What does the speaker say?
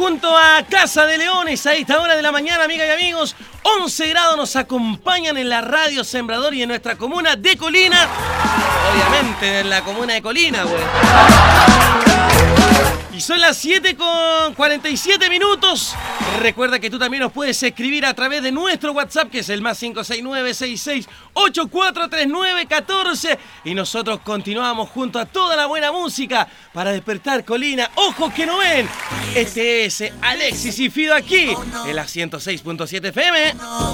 junto a Casa de Leones a esta hora de la mañana, amigas y amigos. 11 grados nos acompañan en la radio Sembrador y en nuestra comuna de Colina. Obviamente en la comuna de Colina, güey. Y son las 7:47. Recuerda que tú también nos puedes escribir a través de nuestro WhatsApp, que es el más 569-66843914. Y nosotros continuamos junto a toda la buena música para despertar Colina. ¡Ojos que no ven! Este es Alexis y Fido aquí, en la 106.7 FM.